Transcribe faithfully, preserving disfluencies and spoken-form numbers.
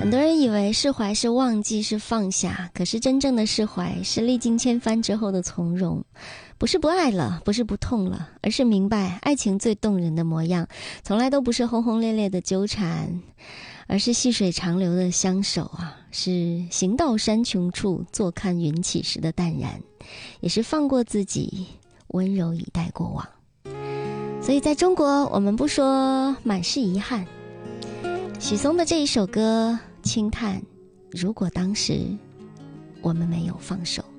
很多人以为释怀是忘记，是放下，可是真正的释怀是历经千帆之后的从容，不是不爱了，不是不痛了，而是明白爱情最动人的模样从来都不是轰轰烈烈的纠缠，而是细水长流的相守啊，是行到山穷处坐看云起时的淡然，也是放过自己，温柔以待过往。所以在中国，我们不说满是遗憾。许嵩的这一首歌轻叹，如果当时我们没有放手。